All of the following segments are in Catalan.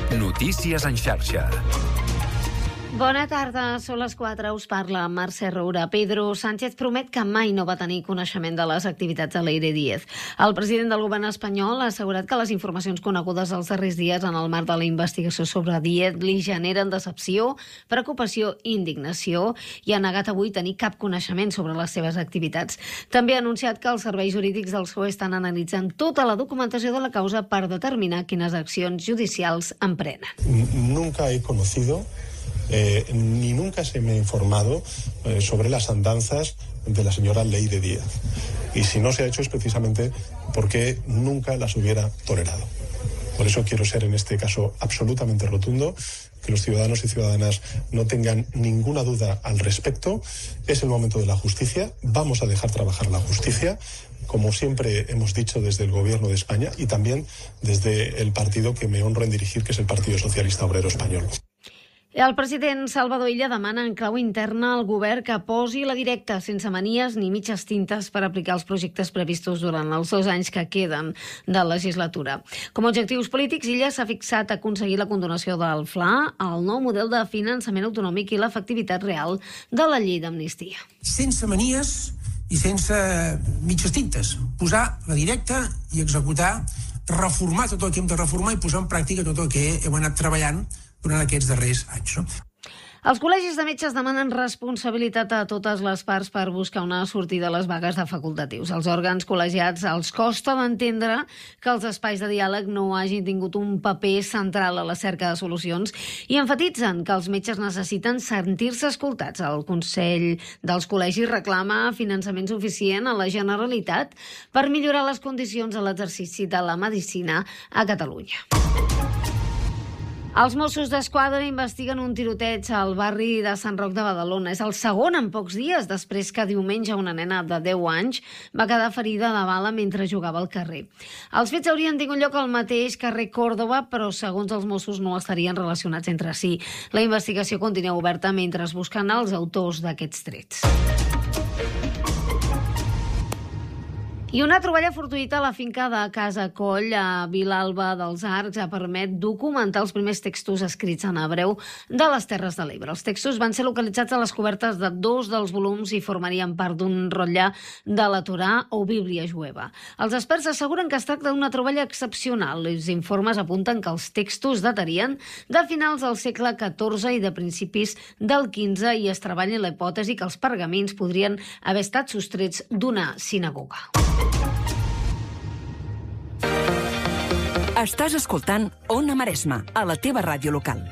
Notícies en xarxa. Bona tarda, són les 4, us parla Mercè Roura. Pedro Sánchez promet que mai no va tenir coneixement de les activitats de Leire Díez. El president del govern espanyol ha assegurat que les informacions conegudes els darrers dies en el marc de la investigació sobre Díez li generen decepció, preocupació i indignació i ha negat avui tenir cap coneixement sobre les seves activitats. També ha anunciat que els serveis jurídics del PSOE estan analitzant tota la documentació de la causa per determinar quines accions judicials emprenen. Nunca he conocido ni nunca se me ha informado sobre las andanzas de la señora Leire Díez. Y si no se ha hecho es precisamente porque nunca las hubiera tolerado. Por eso quiero ser en este caso absolutamente rotundo, que los ciudadanos y ciudadanas no tengan ninguna duda al respecto. Es el momento de la justicia, vamos a dejar trabajar la justicia, como siempre hemos dicho desde el Gobierno de España y también desde el partido que me honro en dirigir, que es el Partido Socialista Obrero Español. El president Salvador Illa demana en clau interna al govern que posi la directa sense manies ni mitges tintes per aplicar els projectes previstos durant els 2 anys que queden de legislatura. Com a objectius polítics, Illa s'ha fixat a aconseguir la condonació del FLA, el nou model de finançament autonòmic i l'efectivitat real de la llei d'amnistia. Sense manies i sense mitges tintes. Posar la directa i executar, reformar tot el que hem de reformar i posar en pràctica tot el que hem anat treballant durant aquests darrers anys. Els col·legis de metges demanen responsabilitat a totes les parts per buscar una sortida a les vagues de facultatius. Els òrgans col·legiats els costa d'entendre que els espais de diàleg no hagin tingut un paper central a la cerca de solucions i enfatitzen que els metges necessiten sentir-se escoltats. El Consell dels Col·legis reclama finançament suficient a la Generalitat per millorar les condicions de l'exercici de la medicina a Catalunya. Els Mossos d'Esquadra investiguen un tiroteig al barri de Sant Roc de Badalona. És el segon en pocs dies després que diumenge una nena de 10 anys va quedar ferida de bala mentre jugava al carrer. Els fets haurien tingut lloc al mateix carrer Còrdova, però segons els Mossos no estarien relacionats entre si. La investigació continua oberta mentre es busquen els autors d'aquests trets. I una troballa fortuïta a la finca de Casa Coll, a Vilalba dels Arcs, ha permet documentar els primers textos escrits en hebreu de les Terres de l'Ebre. Els textos van ser localitzats a les cobertes de 2 dels volums i formarien part d'un rotllà de la Torà o Bíblia jueva. Els experts asseguren que es tracta d'una troballa excepcional. Els informes apunten que els textos datarien de finals del segle XIV i de principis del XV i es treballa la hipòtesi que els pergamins podrien haver estat sostrets d'una sinagoga. Estàs escoltant Ona Maresma, a la teva ràdio local.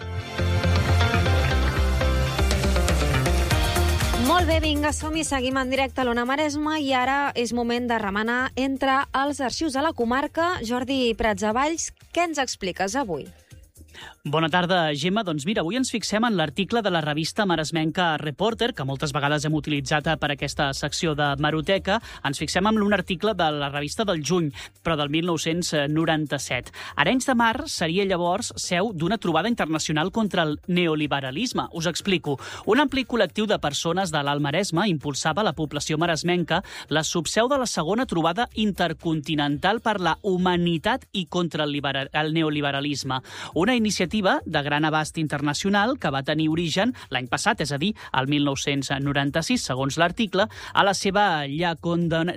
Molt bé, vinga, som-hi, seguim en directe a l'Ona Maresma i ara és moment de remenar entre els arxius de la comarca. Jordi Pratsavalls, què ens expliques avui? Bona tarda, Gemma. Doncs mira, avui ens fixem en l'article de la revista maresmenca Reporter, que moltes vegades hem utilitzat per aquesta secció de Hemeroteca. Ens fixem en un article de la revista del juny, però del 1997. Arenys de Mar seria llavors seu d'una trobada internacional contra el neoliberalisme. Us explico. Un ampli col·lectiu de persones de l'Alt Maresme impulsava a la població maresmenca la subseu de la segona trobada intercontinental per la humanitat i contra el neoliberalisme. Una iniciativa de gran abast internacional que va tenir origen l'any passat, és a dir, el 1996, segons l'article, a la selva llacondona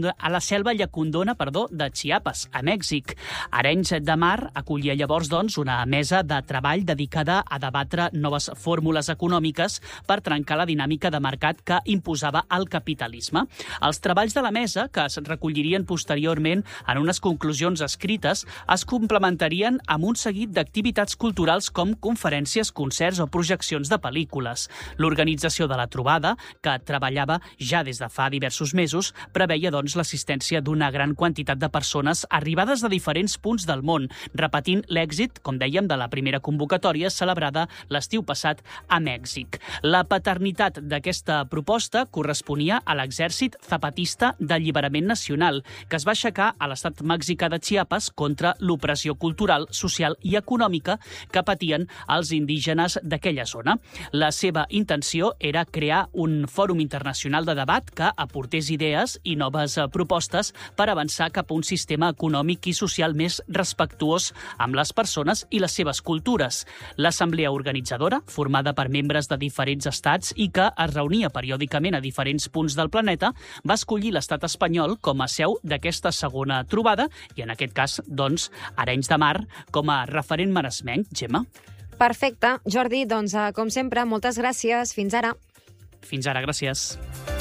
de Chiapas, a Mèxic. Arenys de Mar acollia llavors una mesa de treball dedicada a debatre noves fórmules econòmiques per trencar la dinàmica de mercat que imposava el capitalisme. Els treballs de la mesa, que es recollirien posteriorment en unes conclusions escrites, es complementarien amb un seguit d'activitats culturals com conferències, concerts o projeccions de pel·lícules. L'organització de la trobada, que treballava ja des de fa diversos mesos, preveia l'assistència d'una gran quantitat de persones arribades de diferents punts del món, repetint l'èxit, com dèiem, de la primera convocatòria celebrada l'estiu passat a Mèxic. La paternitat d'aquesta proposta corresponia a l'Exèrcit Zapatista d'Alliberament Nacional, que es va aixecar a l'estat mexicà de Chiapas contra l'opressió cultural, social i econòmica econòmica que patien els indígenes d'aquella zona. La seva intenció era crear un fòrum internacional de debat que aportés idees i noves propostes per avançar cap a un sistema econòmic i social més respectuós amb les persones i les seves cultures. L'assemblea organitzadora, formada per membres de diferents estats i que es reunia periòdicament a diferents punts del planeta, va escollir l'estat espanyol com a seu d'aquesta segona trobada i, en aquest cas, doncs, Arenys de Mar com a referent maresmenc. Gemma? Perfecte. Jordi, doncs, com sempre, moltes gràcies. Fins ara. Fins ara, gràcies.